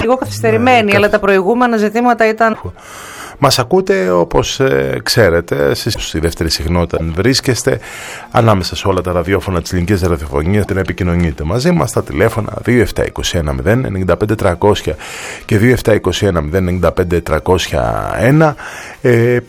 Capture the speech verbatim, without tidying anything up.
λίγο καθυστερημένη, ναι, αλλά τα προηγούμενα ζητήματα ήταν... Μας ακούτε όπως ε, ξέρετε, εσείς στη δεύτερη συχνότητα βρίσκεστε ανάμεσα σε όλα τα ραδιόφωνα της ελληνικής ραδιοφωνίας, την επικοινωνείτε μαζί μας στα τηλέφωνα δύο επτά δύο ένα μηδέν εννιά πέντε τριακόσια και δύο επτά δύο ένα μηδέν εννιά πέντε τριακόσια ένα. Ε,